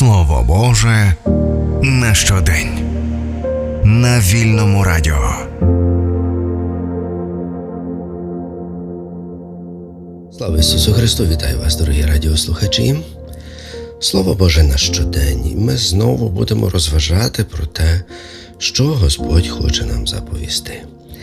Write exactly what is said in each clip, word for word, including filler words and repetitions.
Слово Боже на щодень. На Вільному радіо. Слава Ісусу Христу! Вітаю вас, дорогі радіослухачі! Слово Боже на щодень. Ми знову будемо розважати про те, що Господь хоче нам заповісти.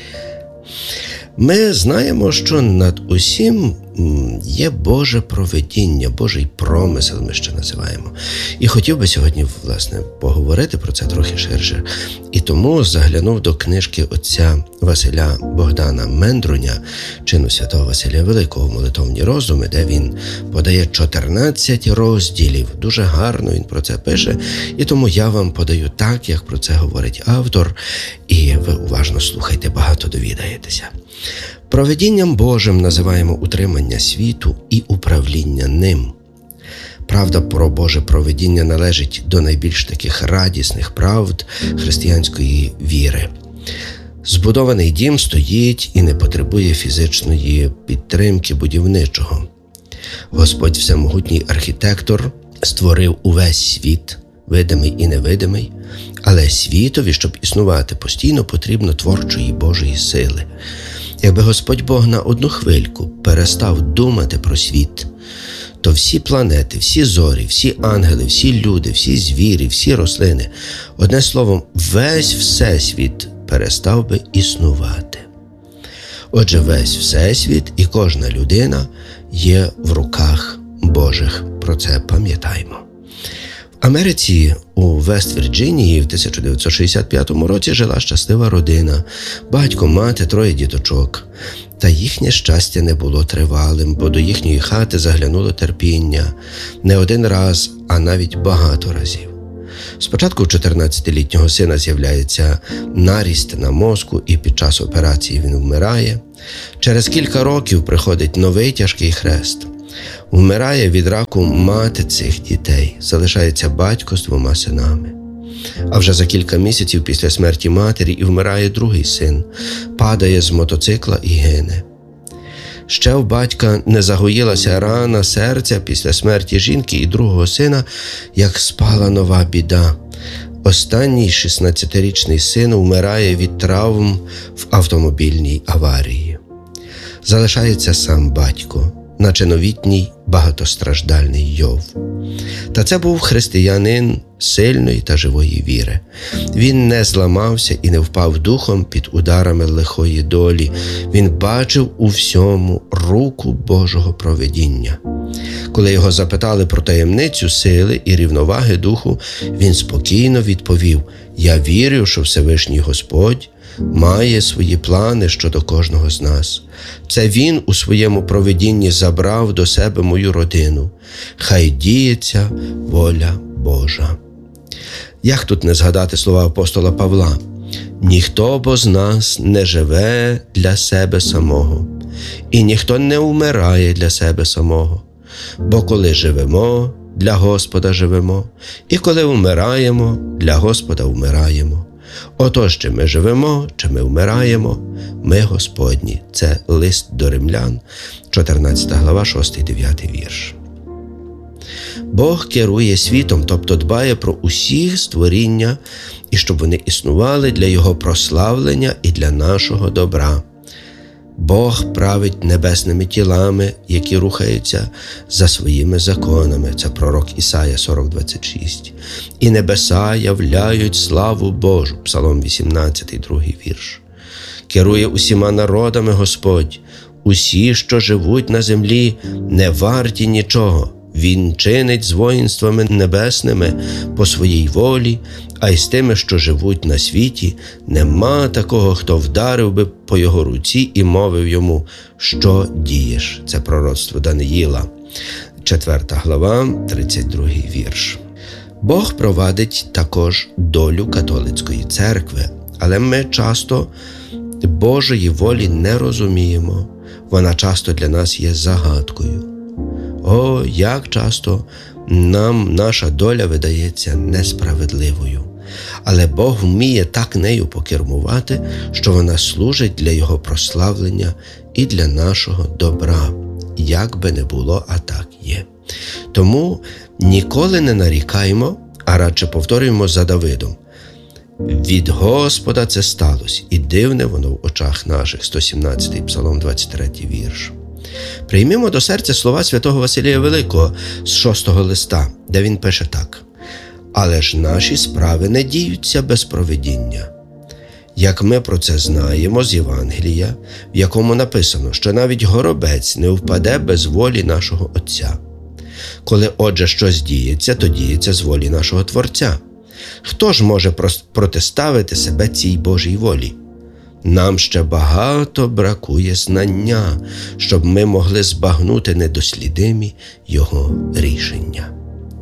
Ми знаємо, що над усім є Боже провидіння, Божий промисел ми ще називаємо. І хотів би сьогодні, власне, поговорити про це трохи ширше. І тому заглянув до книжки отця Василя Богдана Мендруня, чину святого Василія Великого, молитовні роздуми, де він подає чотирнадцять розділів. Дуже гарно він про це пише, і тому я вам подаю так, як про це говорить автор, і ви уважно слухайте, багато довідаєтеся. Провидінням Божим називаємо утримання світу і управління ним. Правда про Боже провидіння належить до найбільш таких радісних правд християнської віри. Збудований дім стоїть і не потребує фізичної підтримки будівничого. Господь всемогутній архітектор створив увесь світ, видимий і невидимий, але світові, щоб існувати постійно, потрібно творчої Божої сили. Якби Господь Бог на одну хвильку перестав думати про світ, то всі планети, всі зорі, всі ангели, всі люди, всі звірі, всі рослини, одне словом, весь всесвіт перестав би існувати. Отже, весь всесвіт і кожна людина є в руках Божих. Про це пам'ятаємо. В Америці, у Вест-Вірджинії в тисяча дев'ятсот шістдесят п'ятому році жила щаслива родина, батько, мати, троє діточок. Та їхнє щастя не було тривалим, бо до їхньої хати заглянуло терпіння не один раз, а навіть багато разів. Спочатку у чотирнадцятилітнього сина з'являється наріст на мозку, і під час операції він вмирає. Через кілька років приходить новий тяжкий хрест. Вмирає від раку мати цих дітей, залишається батько з двома синами. А вже за кілька місяців після смерті матері і вмирає другий син, падає з мотоцикла і гине. Ще в батька не загоїлася рана серця після смерті жінки і другого сина, як спала нова біда. Останній шістнадцятирічний син вмирає від травм в автомобільній аварії. Залишається сам батько, наче новітній багатостраждальний Йов. Та це був християнин сильної та живої віри. Він не зламався і не впав духом під ударами лихої долі. Він бачив у всьому руку Божого провидіння. Коли його запитали про таємницю сили і рівноваги духу, він спокійно відповів: «Я вірю, що Всевишній Господь має свої плани щодо кожного з нас. Це Він у своєму провидінні забрав до себе мою родину. Хай діється воля Божа». Як тут не згадати слова апостола Павла? «Ніхто бо з нас не живе для себе самого, і ніхто не вмирає для себе самого. Бо коли живемо, для Господа живемо, і коли вмираємо, для Господа вмираємо. Отож, чи ми живемо, чи ми вмираємо, ми Господні». Це лист до Римлян, чотирнадцята глава, шостий-дев'ятий вірш. Бог керує світом, тобто дбає про усіх створіння, і щоб вони існували для Його прославлення і для нашого добра. Бог править небесними тілами, які рухаються за своїми законами. Це пророк Ісая сорок двадцять шість. «І небеса являють славу Божу» Псалом вісімнадцятий, другий вірш. Керує усіма народами Господь. Усі, що живуть на землі, не варті нічого. Він чинить з воїнствами небесними по своїй волі, а й з тими, що живуть на світі, нема такого, хто вдарив би по його руці і мовив йому: «Що дієш?» Це пророцтво Даниїла, четверта глава, тридцять другий вірш. Бог провадить також долю католицької церкви, але ми часто Божої волі не розуміємо. Вона часто для нас є загадкою. О, як часто нам наша доля видається несправедливою. Але Бог вміє так нею покермувати, що вона служить для Його прославлення і для нашого добра. Як би не було, а так є. Тому ніколи не нарікаємо, а радше повторюємо за Давидом: «Від Господа це сталося, і дивне воно в очах наших». сто сімнадцятий Псалом, двадцять третій вірш. Приймімо до серця слова святого Василія Великого з шостого листа, де він пише так: «Але ж наші справи не діються без провидіння. Як ми про це знаємо з Євангелія, в якому написано, що навіть горобець не впаде без волі нашого Отця. Коли, отже, щось діється, то діється з волі нашого Творця. Хто ж може протиставити себе цій Божій волі? Нам ще багато бракує знання, щоб ми могли збагнути недослідимі його рішення».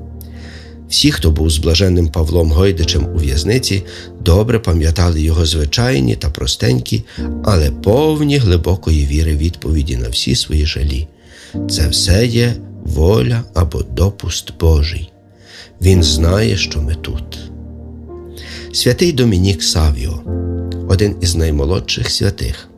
Всі, хто був з блаженним Павлом Гойдичем у в'язниці, добре пам'ятали його звичайні та простенькі, але повні глибокої віри відповіді на всі свої жалі. Це все є воля або допуст Божий. Він знає, що ми тут. Святий Домінік Савіо, один із наймолодших святих.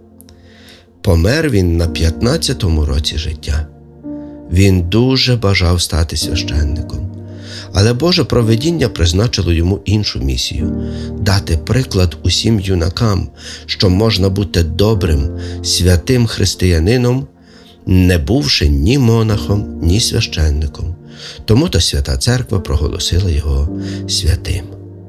Помер він на п'ятнадцятому році життя. Він дуже бажав стати священником. Але Боже провидіння призначило йому іншу місію – дати приклад усім юнакам, що можна бути добрим, святим християнином, не бувши ні монахом, ні священником. Тому та Свята Церква проголосила його святим.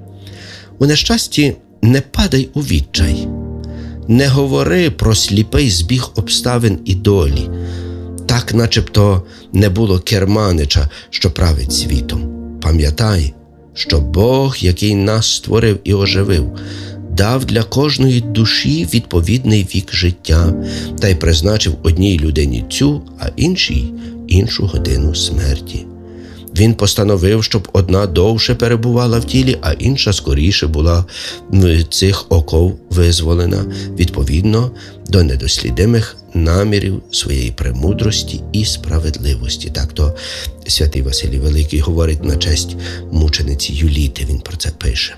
У нещасті не падай у відчай. Не говори про сліпий збіг обставин і долі, так начебто не було керманича, що править світом. Пам'ятай, що Бог, який нас створив і оживив, дав для кожної душі відповідний вік життя та й призначив одній людині цю, а іншій іншу годину смерті. Він постановив, щоб одна довше перебувала в тілі, а інша скоріше була в цих оков визволена, відповідно до недослідимих намірів своєї премудрості і справедливості. Так-то святий Василій Великий говорить на честь мучениці Юліти, він про це пише.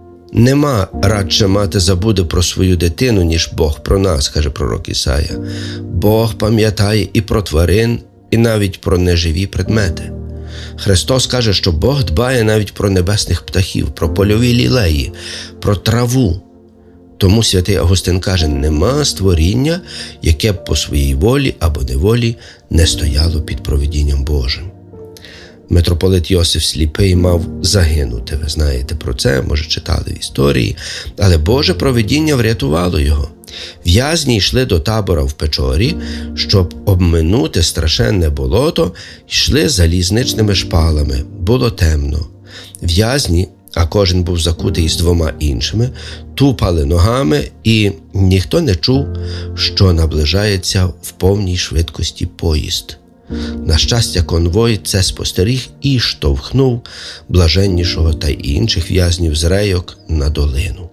«Нема радше мати забуде про свою дитину, ніж Бог про нас», каже пророк Ісая. «Бог пам'ятає і про тварин, і навіть про неживі предмети». Христос каже, що Бог дбає навіть про небесних птахів, про польові лілеї, про траву. Тому святий Августин каже, нема створіння, яке б по своїй волі або неволі не стояло під провидінням Божим. Митрополит Йосиф Сліпий мав загинути, ви знаєте про це, може читали в історії, але Боже провидіння врятувало його. В'язні йшли до табора в Печорі, щоб обминути страшенне болото, йшли залізничними шпалами, було темно. В'язні, а кожен був закутий з двома іншими, тупали ногами, і ніхто не чув, що наближається в повній швидкості поїзд. На щастя, конвой це спостеріг і штовхнув блаженнішого та й інших в'язнів з рейок на долину.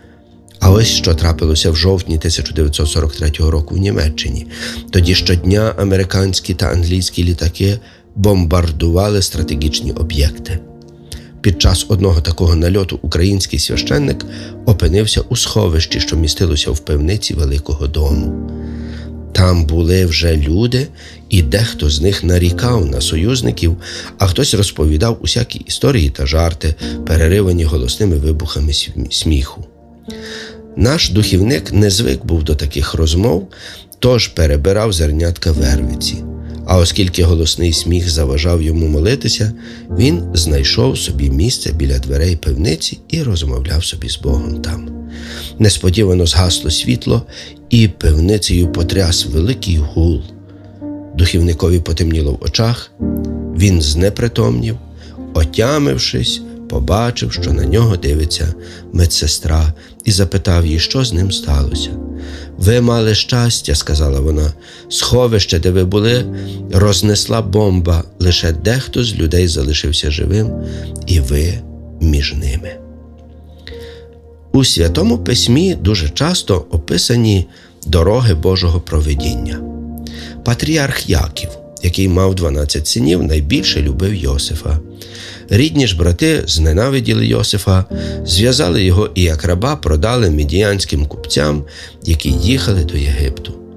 А ось що трапилося в жовтні тисяча дев'ятсот сорок третього року в Німеччині. Тоді щодня американські та англійські літаки бомбардували стратегічні об'єкти. Під час одного такого нальоту український священник опинився у сховищі, що містилося в пивниці Великого дому. Там були вже люди, і дехто з них нарікав на союзників, а хтось розповідав усякі історії та жарти, переривані голосними вибухами сміху. Наш духівник не звик був до таких розмов, тож перебирав зернятка вервиці. А оскільки голосний сміх заважав йому молитися, він знайшов собі місце біля дверей пивниці і розмовляв собі з Богом там. Несподівано згасло світло, і пивницею потряс великий гул. Духівникові потемніло в очах, він знепритомнів, отямившись, побачив, що на нього дивиться медсестра, і запитав її, що з ним сталося. «Ви мали щастя», – сказала вона, – «сховище, де ви були, рознесла бомба, лише дехто з людей залишився живим, і ви між ними». У Святому Письмі дуже часто описані дороги Божого провидіння. Патріарх Яків, який мав дванадцять синів, найбільше любив Йосифа. Рідні ж брати зненавиділи Йосифа, зв'язали його і як раба продали мідіянським купцям, які їхали до Єгипту. В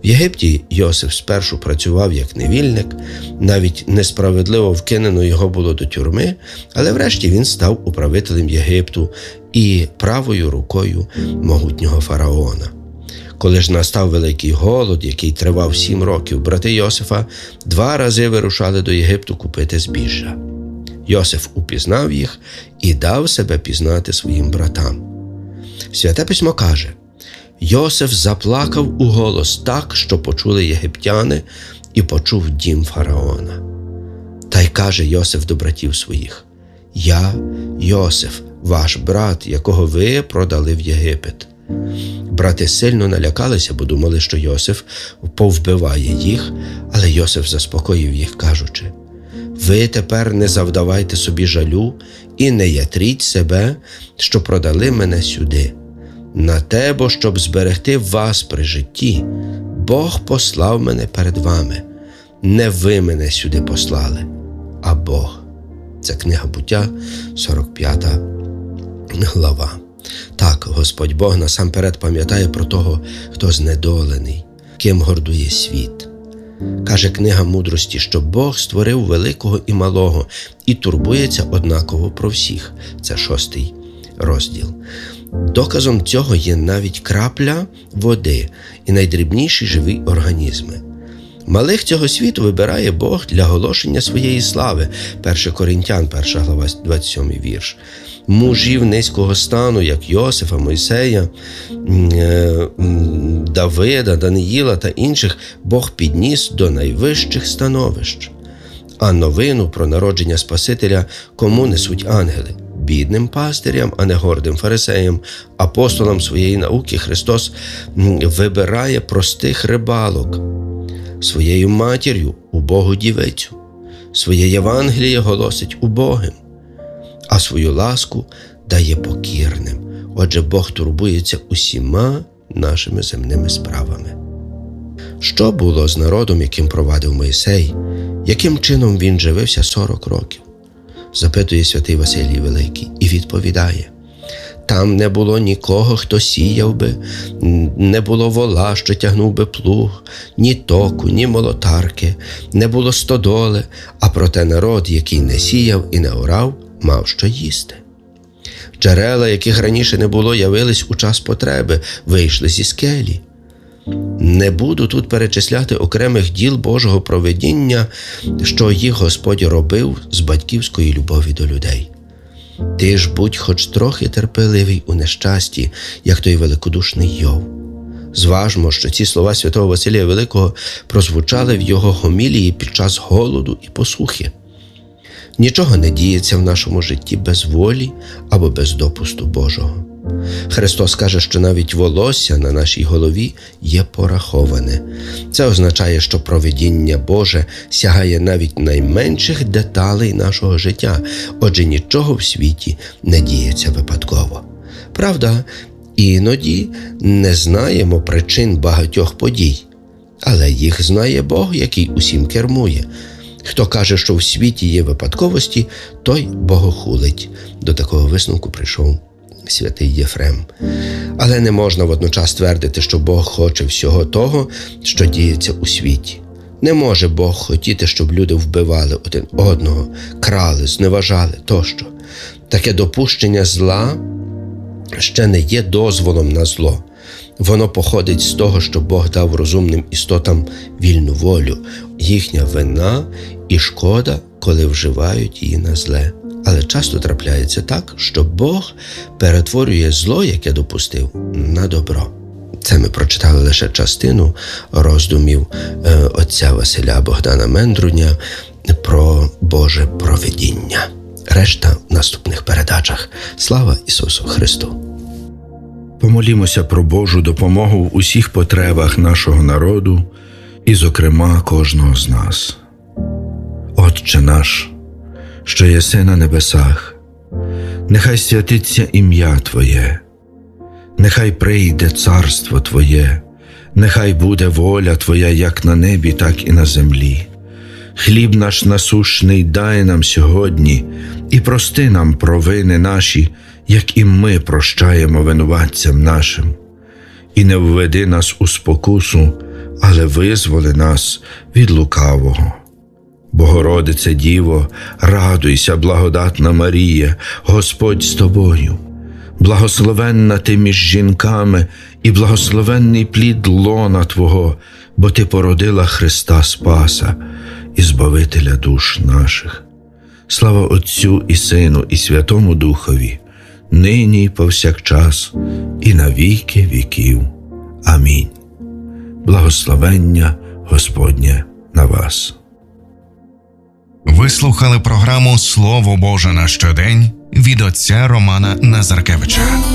В Єгипті Йосиф спершу працював як невільник, навіть несправедливо вкинено його було до тюрми, але врешті він став управителем Єгипту і правою рукою могутнього фараона. Коли ж настав великий голод, який тривав сім років, брати Йосифа два рази вирушали до Єгипту купити збіжжя. Йосиф упізнав їх і дав себе пізнати своїм братам. Святе Письмо каже: Йосиф заплакав у голос так, що почули єгиптяни, і почув дім фараона. Та й каже Йосиф до братів своїх: «Я, Йосиф, ваш брат, якого ви продали в Єгипет». Брати сильно налякалися, бо думали, що Йосиф повбиває їх, але Йосиф заспокоїв їх, кажучи: «Ви тепер не завдавайте собі жалю і не ятріть себе, що продали мене сюди. На те, бо щоб зберегти вас при житті, Бог послав мене перед вами. Не ви мене сюди послали, а Бог». Це книга Буття, сорок п'ята глава. Так, Господь Бог насамперед пам'ятає про того, хто знедолений, ким гордує світ. Каже книга мудрості, що Бог створив великого і малого і турбується однаково про всіх. Це шостий розділ. Доказом цього є навіть крапля води і найдрібніші живі організми. Малих цього світу вибирає Бог для оголошення своєї слави. перше Коринтян, перша глава, двадцять сьомий вірш. Мужів низького стану, як Йосифа, Мойсея, Давида, Даниїла та інших, Бог підніс до найвищих становищ. А новину про народження Спасителя кому несуть ангели? Бідним пастирям, а не гордим фарисеям. Апостолам своєї науки Христос вибирає простих рибалок, своєю матір'ю убогу дівицю, своє Євангеліє голосить убогим, а свою ласку дає покірним. Отже, Бог турбується усіма нашими земними справами. Що було з народом, яким провадив Мойсей? Яким чином він живився сорок років? Запитує святий Василій Великий і відповідає: там не було нікого, хто сіяв би, не було вола, що тягнув би плуг, ні току, ні молотарки, не було стодоли, а проте народ, який не сіяв і не орав, мав що їсти. Джерела, яких раніше не було, явились у час потреби, вийшли зі скелі. Не буду тут перечисляти окремих діл Божого провидіння, що їх Господь робив з батьківської любові до людей. Ти ж будь хоч трохи терпеливий у нещасті, як той великодушний Йов. Зважмо, що ці слова святого Василія Великого прозвучали в його гомілії під час голоду і посухи. Нічого не діється в нашому житті без волі або без допусту Божого. Христос каже, що навіть волосся на нашій голові є пораховане. Це означає, що провидіння Боже сягає навіть найменших деталей нашого життя. Отже, нічого в світі не діється випадково. Правда, іноді не знаємо причин багатьох подій, але їх знає Бог, який усім кермує. Хто каже, що в світі є випадковості, той богохулить. До такого висновку прийшов святий Єфрем. Але не можна водночас твердити, що Бог хоче всього того, що діється у світі. Не може Бог хотіти, щоб люди вбивали один одного, крали, зневажали тощо. Таке допущення зла ще не є дозволом на зло. Воно походить з того, що Бог дав розумним істотам вільну волю. Їхня вина і шкода, коли вживають її на зле. Але часто трапляється так, що Бог перетворює зло, яке допустив, на добро. Це ми прочитали лише частину роздумів е, отця Василя Богдана Мендруня про Боже провидіння. Решта в наступних передачах. Слава Ісусу Христу! Помолімося про Божу допомогу в усіх потребах нашого народу і, зокрема, кожного з нас. Отче наш, що єси на небесах, нехай святиться ім'я Твоє, нехай прийде царство Твоє, нехай буде воля Твоя як на небі, так і на землі. Хліб наш насущний дай нам сьогодні, і прости нам провини наші, як і ми прощаємо винуватцям нашим. І не введи нас у спокусу, але визволи нас від лукавого. Богородице Діво, радуйся, благодатна Марія, Господь з тобою. Благословенна ти між жінками, і благословенний плід лона Твого, бо ти породила Христа Спаса і Збавителя душ наших. Слава Отцю і Сину, і Святому Духові, нині й повсякчас, і на віки віків. Амінь. Благословення Господнє на вас. Ви слухали програму «Слово Боже на щодень» від отця Романа Назаркевича.